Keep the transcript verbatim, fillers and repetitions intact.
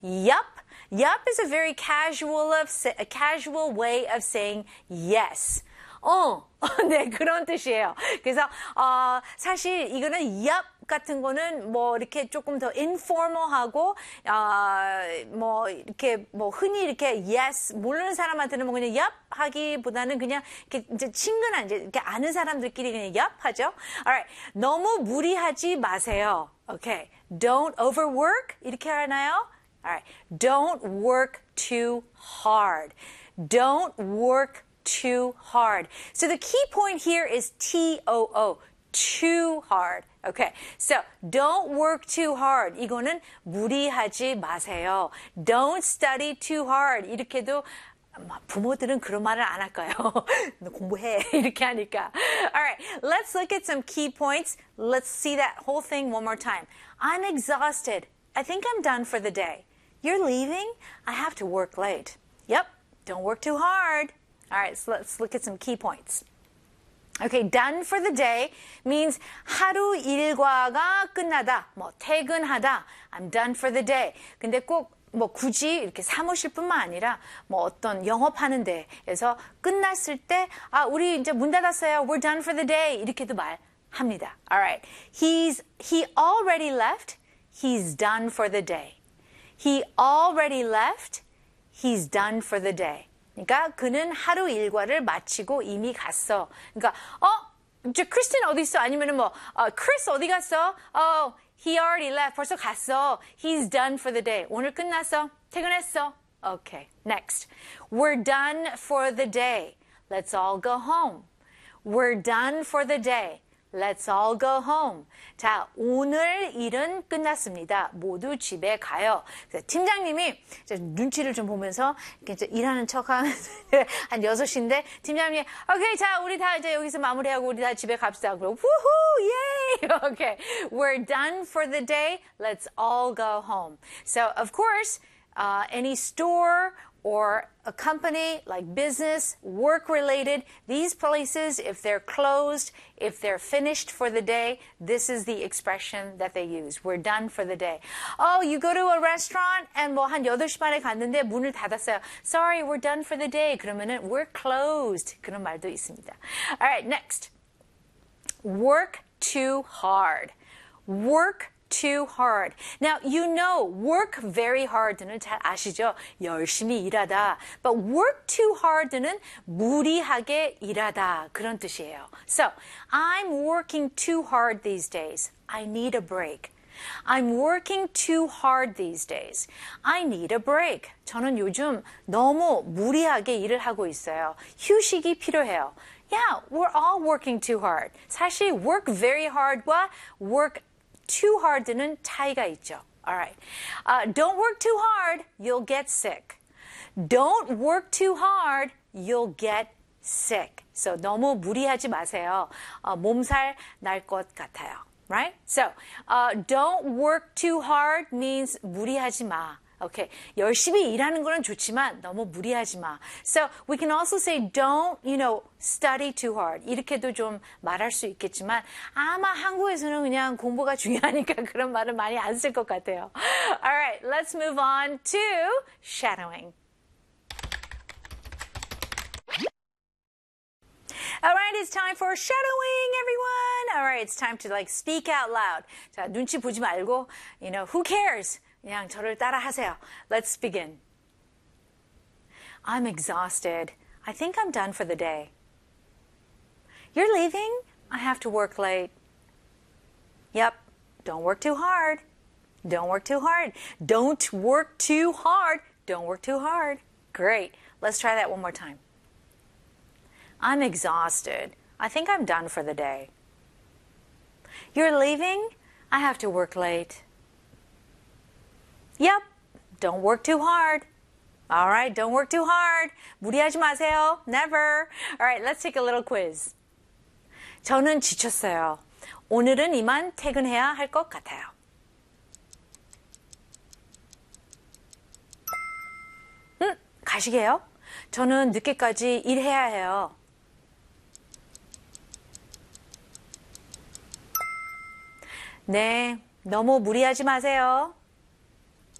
Yup. Yup is a very casual of a casual way of saying yes. 어, 네, 그런 뜻이에요. 그래서, 어, 사실 이거는 yup 같은 거는 뭐 이렇게 조금 더 informal하고, 어, 뭐 이렇게 뭐 흔히 이렇게 yes, 모르는 사람한테는 뭐 그냥 yup 하기보다는 그냥 이렇게 이제 친근한, 이제 이렇게 아는 사람들끼리 그냥 yup 하죠. Alright. 너무 무리하지 마세요. Okay. Don't overwork. 이렇게 하나요? Alright. Don't work too hard. Don't work too hard. So the key point here is T O O. Too hard. Okay. So don't work too hard. 이거는 무리하지 마세요. Don't study too hard. 이렇게도 부모들은 그런 말을 안 할까요? 너 공부해. 이렇게 하니까. Alright. Let's look at some key points. Let's see that whole thing one more time. I'm exhausted. I think I'm done for the day. You're leaving? I have to work late. Yep. Don't work too hard. All right, so let's look at some key points. Okay, done for the day means 하루 일과가 끝나다, 뭐 퇴근하다. I'm done for the day. 근데 꼭 뭐 굳이 이렇게 사무실뿐만 아니라 뭐 어떤 영업하는 데에서 끝났을 때, 아, 우리 이제 문 닫았어요. We're done for the day. 이렇게도 말합니다. All right. He's he already left. He's done for the day. He already left. He's done for the day. 그러니까 그는 하루 일과를 마치고 이미 갔어. 그러니까 어, 저 크리스틴 어디 있어? 아니면은 뭐 어, 크리스 어디 갔어? 어, he already left. 벌써 갔어. He's done for the day. 오늘 끝났어. 퇴근했어. Okay. Next. We're done for the day. Let's all go home. We're done for the day. Let's all go home. 자, 오늘 일은 끝났습니다. 모두 집에 가요. 팀장님이 눈치를 좀 보면서 이렇게 일하는 척하면 한 여섯 시인데 팀장님이 오케이, 자, 우리 다 이제 여기서 마무리하고 우리 다 집에 갑시다. 그리고 우후, 예! Okay. We're done for the day. Let's all go home. So, of course, uh, any store or a company like business, work-related, these places, if they're closed, if they're finished for the day, this is the expression that they use. We're done for the day. Oh, you go to a restaurant and 뭐 한 여덟 시 반에 갔는데 문을 닫았어요. Sorry, we're done for the day. 그러면은 we're closed. 그런 말도 있습니다. All right, next. Work too hard. Work too hard. Now, you know, work very hard는 잘 아시죠? 열심히 일하다. But work too hard는 무리하게 일하다. 그런 뜻이에요. So, I'm working too hard these days. I need a break. I'm working too hard these days. I need a break. 저는 요즘 너무 무리하게 일을 하고 있어요. 휴식이 필요해요. Yeah, we're all working too hard. 사실 work very hard과 work too hard는 차이가 있죠. All right. Uh, don't work too hard, you'll get sick. Don't work too hard, you'll get sick. So 너무 무리하지 마세요. 어, 몸살 날 것 같아요. Right? So, uh, don't work too hard means 무리하지 마. Okay. 열심히 일하는 거는 좋지만 너무 무리하지 마. So we can also say don't, you know, study too hard. 이렇게도 좀 말할 수 있겠지만 아마 한국에서는 그냥 공부가 중요하니까 그런 말을 많이 안 쓸 것 같아요. All right, let's move on to shadowing. All right, it's time for shadowing, everyone. All right, it's time to like speak out loud. 자, 눈치 보지 말고, you know, who cares? 그냥 저를 따라 하세요. Let's begin. I'm exhausted. I think I'm done for the day. You're leaving? I have to work late. Yep. Don't work too hard. Don't work too hard. Don't work too hard. Don't work too hard. Great. Let's try that one more time. I'm exhausted. I think I'm done for the day. You're leaving? I have to work late. Yep. Don't work too hard. All right. Don't work too hard. 무리하지 마세요. Never. All right. Let's take a little quiz. 저는 지쳤어요. 오늘은 이만 퇴근해야 할 것 같아요. 음, 가시게요? 저는 늦게까지 일해야 해요. 네. 너무 무리하지 마세요.